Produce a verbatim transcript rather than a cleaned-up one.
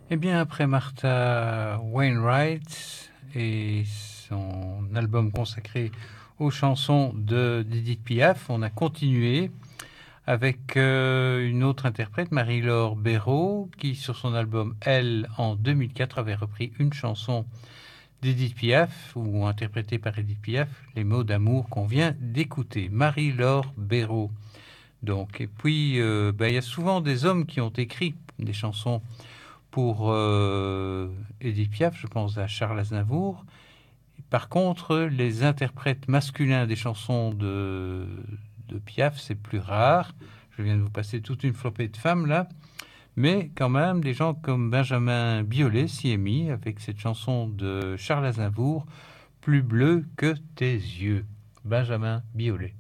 Eh bien, après Martha Wainwright et son album consacré aux chansons de d'Edith Piaf, on a continué avec euh, une autre interprète, Marie-Laure Béraud, qui sur son album Elle en deux mille quatre avait repris une chanson d'Edith Piaf, ou interprétée par Edith Piaf, Les mots d'amour qu'on vient d'écouter. Marie-Laure Béraud. Donc, et puis, euh, ben, il y a souvent des hommes qui ont écrit des chansons pour euh, Edith Piaf, je pense à Charles Aznavour. Par contre, les interprètes masculins des chansons de, de Piaf, c'est plus rare. Je viens de vous passer toute une flopée de femmes là. Mais quand même, des gens comme Benjamin Biolay s'y est mis avec cette chanson de Charles Aznavour, Plus bleu que tes yeux. Benjamin Biolay.